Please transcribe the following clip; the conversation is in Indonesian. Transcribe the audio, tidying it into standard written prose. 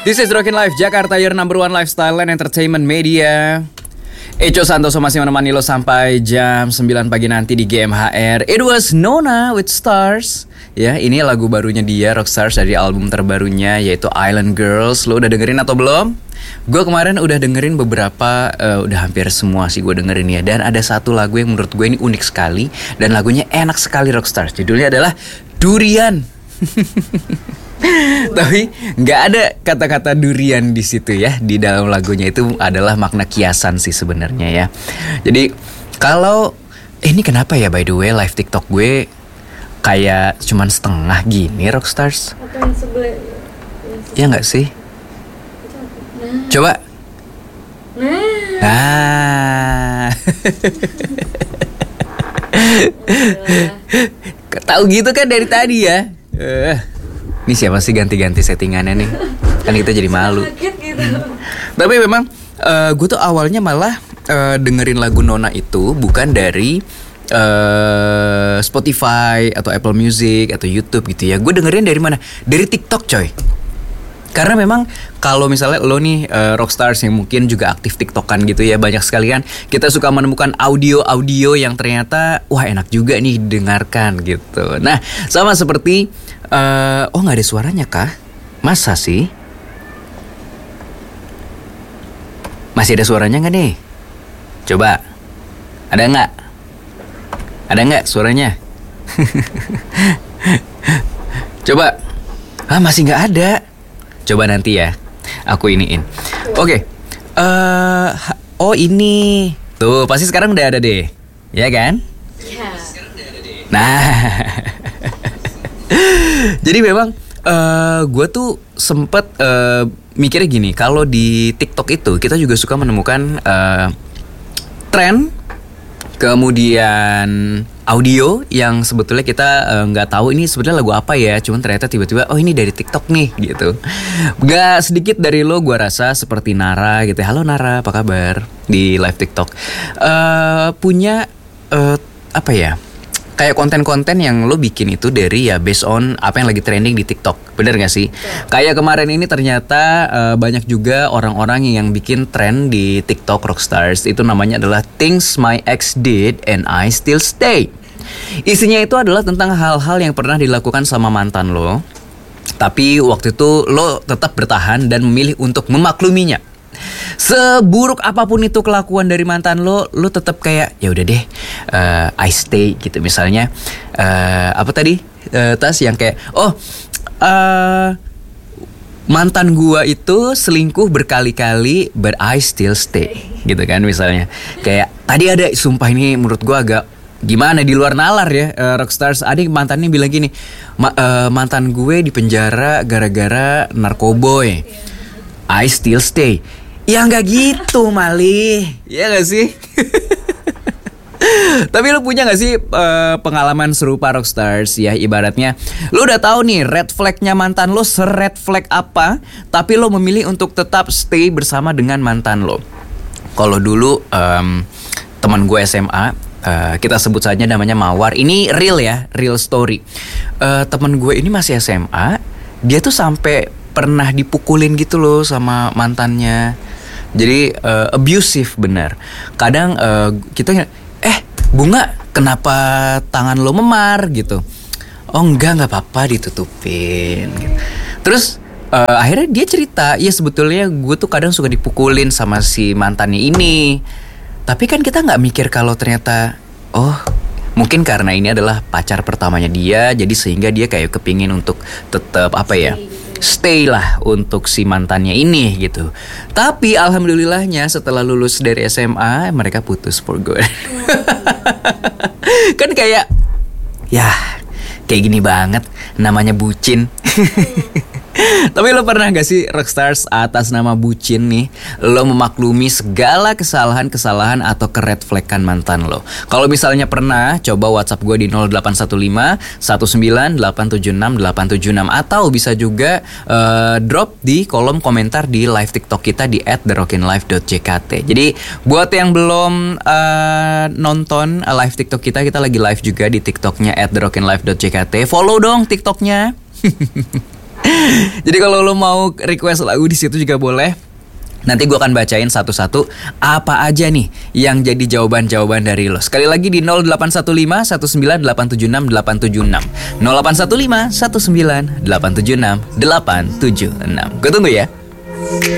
This is Rockin' Life Jakarta, your number one lifestyle and entertainment media. Echo Santoso masih menemani lo sampai jam 9 pagi nanti di GMHR. It was Nona with Stars. Ya, ini lagu barunya dia, Rockstars, dari album terbarunya yaitu Island Girls. Lo udah dengerin atau belum? Gue kemarin udah dengerin beberapa, udah hampir semua sih gue dengerin ya. Dan ada satu lagu yang menurut gue ini unik sekali dan lagunya enak sekali, Rockstars. Judulnya adalah Durian. Tapi nggak ada kata-kata durian di situ ya. Di dalam lagunya itu adalah makna kiasan sih sebenarnya ya. Jadi kalau ini kenapa ya, by the way, live TikTok gue kayak cuman setengah gini, Rockstars? Atau yang sebelah? Ya nggak sih? Nah. Coba. Tahu gitu kan dari tadi ya. Ini siapa sih ganti-ganti settingannya nih? Kan kita jadi malu. Tapi memang gue tuh awalnya malah dengerin lagu Nona itu bukan dari Spotify atau Apple Music atau YouTube gitu ya. Gue dengerin dari mana? Dari TikTok, coy. Karena memang kalau misalnya lo nih Rockstars yang mungkin juga aktif TikTokan gitu ya, banyak sekali kan kita suka menemukan audio-audio yang ternyata wah enak juga nih didengarkan gitu. Nah sama seperti oh nggak ada suaranya kah? Masa sih? Masih ada suaranya nggak nih? Coba, ada nggak? Ada nggak suaranya? Coba, masih nggak ada. Coba nanti ya, aku iniin. Oke. Oh ini. Tuh, pasti sekarang udah ada deh. Ya kan? Ya. Nah. Jadi memang gue tuh sempet mikirnya gini. Kalau di TikTok itu kita juga suka menemukan tren, kemudian audio yang sebetulnya kita nggak tahu ini sebenarnya lagu apa ya, cuman ternyata tiba-tiba oh ini dari TikTok nih gitu. Gak sedikit dari lo gue rasa seperti Nara gitu. Halo Nara, apa kabar di live TikTok? Punya apa ya? Kayak konten-konten yang lo bikin itu dari ya based on apa yang lagi trending di TikTok. Bener gak sih? Kayak kemarin ini ternyata banyak juga orang-orang yang bikin tren di TikTok Rockstars. Itu namanya adalah Things My Ex Did and I Still Stay. Isinya itu adalah tentang hal-hal yang pernah dilakukan sama mantan lo, tapi waktu itu lo tetap bertahan dan memilih untuk memakluminya. Seburuk apapun itu kelakuan dari mantan lo tetap kayak ya udah deh, I stay gitu. Misalnya apa tadi Tas yang kayak mantan gua itu selingkuh berkali-kali but I still stay gitu kan. Misalnya kayak tadi ada, sumpah ini menurut gua agak gimana di luar nalar ya, Rockstars. Ada mantannya bilang gini, mantan gue di penjara gara-gara narkoboy, I still stay. Ya nggak gitu Mali, ya nggak sih? Tapi lo punya nggak sih pengalaman serupa, Rockstars ya? Ibaratnya lo udah tahu nih red flagnya mantan lo se-red flag apa, tapi lo memilih untuk tetap stay bersama dengan mantan lo. Kalau dulu teman gue SMA, kita sebut saja namanya Mawar. Ini real ya, real story. Teman gue ini masih SMA, dia tuh sampai pernah dipukulin gitu loh sama mantannya. Jadi abusive bener. Kadang kita Bunga, kenapa tangan lo memar gitu? Oh enggak apa-apa, ditutupin gitu. Terus akhirnya dia cerita, ya sebetulnya gue tuh kadang suka dipukulin sama si mantannya ini. Tapi kan kita gak mikir kalau ternyata oh mungkin karena ini adalah pacar pertamanya dia, jadi sehingga dia kayak kepingin untuk tetap apa ya, stay lah untuk si mantannya ini gitu. Tapi alhamdulillahnya setelah lulus dari SMA mereka putus for good. Kan kayak ya kayak gini banget namanya bucin. Tapi lo pernah gak sih, Rockstars, atas nama bucin nih, lo memaklumi segala kesalahan-kesalahan atau ke-red flagkan mantan lo? Kalau misalnya pernah, coba WhatsApp gue di 0815 19876 atau bisa juga drop di kolom komentar di live TikTok kita di @therockinlife.jkt. Jadi buat yang belum nonton live TikTok kita lagi live juga di TikToknya @therockinlife.jkt. Follow dong TikToknya. Jadi kalau lo mau request lagu di situ juga boleh. Nanti gue akan bacain satu-satu apa aja nih yang jadi jawaban-jawaban dari lo. Sekali lagi di 0815 19876 876 0815 19876 876. Gue tunggu ya.